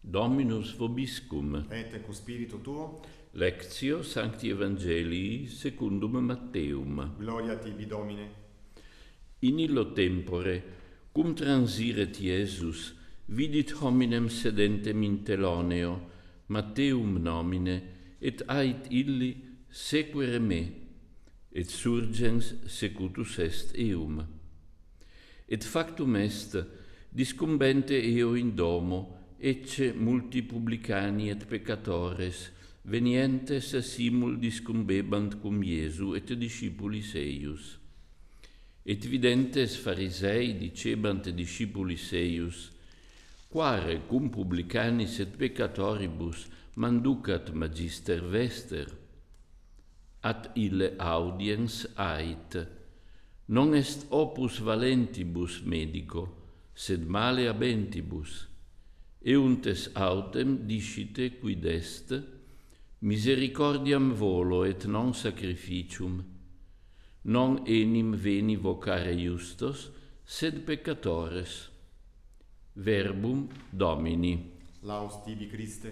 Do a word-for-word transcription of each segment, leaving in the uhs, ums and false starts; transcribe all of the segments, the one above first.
Dominus vobiscum. Et cu spiritu tuo. Lectio Sancti Evangelii secundum Matteum. Gloria tibi, Domine. In illo tempore, cum transiret Iesus, vidit hominem sedentem in teloneo, Matteum nomine, et ait illi sequere me, et surgens secutus est eum. Et factum est, discumbente eo in domo, ecce multi publicani et peccatores, venientes simul discumbebant cum Iesu et discipulis eius. Et videntes Pharisei dicebant discipulis eius, quare cum publicanis et peccatoribus manducat magister vester? At ille audiens ait, non est opus valentibus medico, sed male habentibus. Euntes autem discite quid est, misericordiam volo et non sacrificium, non enim veni vocare justos, sed peccatores. Verbum Domini. Laus tibi, Christe.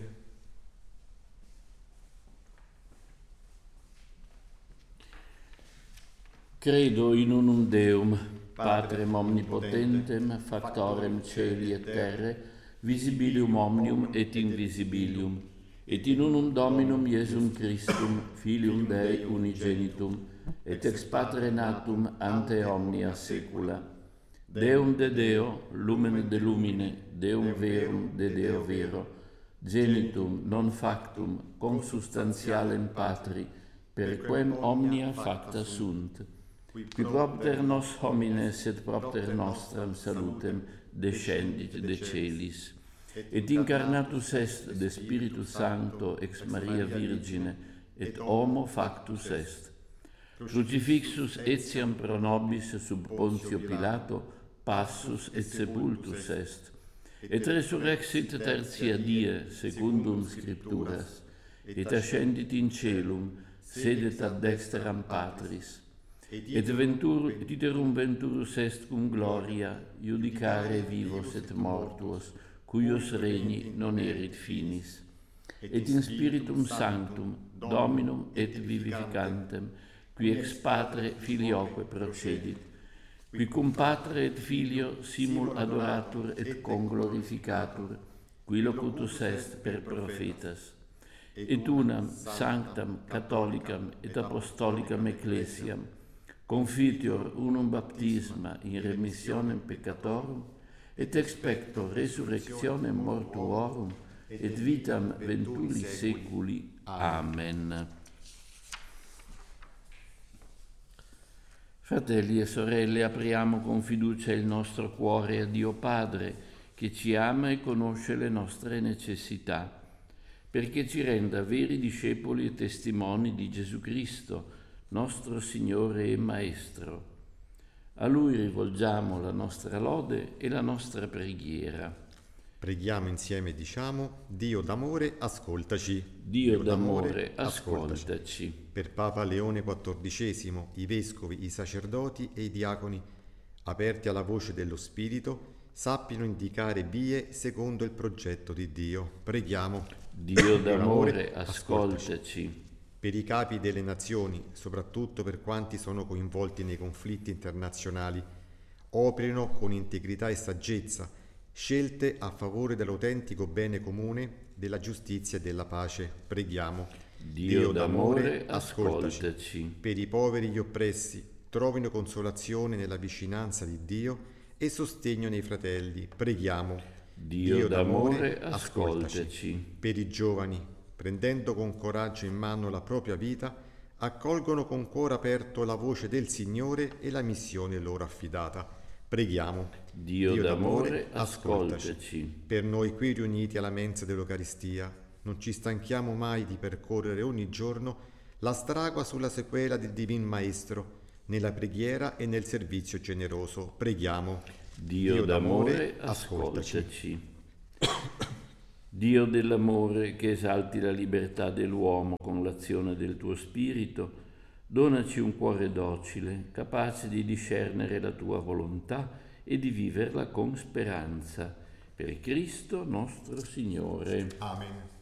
Credo in unum Deum, Patrem omnipotentem, factorem celi et terre, visibilium omnium et invisibilium, et in unum Dominum Iesum Christum, Filium Dei unigenitum, et ex Patre natum ante omnia saecula, Deum de Deo, lumen de lumine, Deum verum de Deo vero, genitum non factum consubstantialem Patri, per quem omnia facta sunt, qui propter nos homines et propter nostram salutem descendit de celis, et incarnatus est de Spiritus Sancto ex Maria Virgine, et homo factus est. Crucifixus etiam pro nobis sub Pontio Pilato, passus et sepultus est, et resurrexit tertia die secundum Scripturas, et ascendit in celum, sedet ad dexteram Patris, et ventur iterum venturus est cum gloria, judicare vivos et mortuos, cuius regni non erit finis, et in Spiritum Sanctum, Dominum et vivificantem, qui ex Patre filioque procedit, qui cum Patre et Filio simul adoratur et conglorificatur, qui locutus est per prophetas, et unam sanctam catholicam et apostolicam ecclesiam, confitior unum baptisma in remissionem peccatorum, et expecto resurrectionem mortuorum, et vitam venturi seculi. Amen. Fratelli e sorelle, apriamo con fiducia il nostro cuore a Dio Padre, che ci ama e conosce le nostre necessità, perché ci renda veri discepoli e testimoni di Gesù Cristo, nostro Signore e Maestro. A Lui rivolgiamo la nostra lode e la nostra preghiera. Preghiamo insieme e diciamo: Dio d'amore, ascoltaci. Dio, Dio d'amore, ascoltaci. ascoltaci. Per Papa Leone quattordicesimo, i vescovi, i sacerdoti e i diaconi, aperti alla voce dello Spirito, sappiano indicare vie secondo il progetto di Dio. Preghiamo. Dio d'amore, ascoltaci. Per i capi delle nazioni, soprattutto per quanti sono coinvolti nei conflitti internazionali, operino con integrità e saggezza scelte a favore dell'autentico bene comune, della giustizia e della pace. Preghiamo. Dio, Dio d'amore, ascoltaci. ascoltaci. Per i poveri e gli oppressi, trovino consolazione nella vicinanza di Dio e sostegno nei fratelli. Preghiamo. Dio, Dio d'amore, ascoltaci. ascoltaci. Per i giovani, prendendo con coraggio in mano la propria vita, accolgono con cuore aperto la voce del Signore e la missione loro affidata. Preghiamo. Dio, Dio d'amore, ascoltaci. ascoltaci. Per noi qui riuniti alla mensa dell'Eucaristia, non ci stanchiamo mai di percorrere ogni giorno la strada sulla sequela del Divin Maestro, nella preghiera e nel servizio generoso. Preghiamo. Dio, Dio d'amore, ascoltaci. ascoltaci. Dio dell'amore, che esalti la libertà dell'uomo con l'azione del tuo Spirito, donaci un cuore docile, capace di discernere la tua volontà e di viverla con speranza. Per Cristo nostro Signore. Amen.